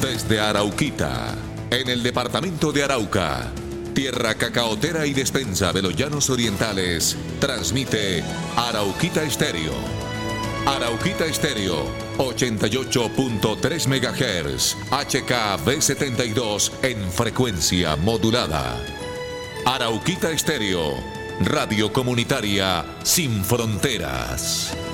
Desde Arauquita, en el departamento de Arauca, tierra cacaotera y despensa de los llanos orientales, transmite Arauquita Estéreo. Arauquita Estéreo, 88.3 MHz, HKB72 en frecuencia modulada. Arauquita Estéreo, radio comunitaria sin fronteras.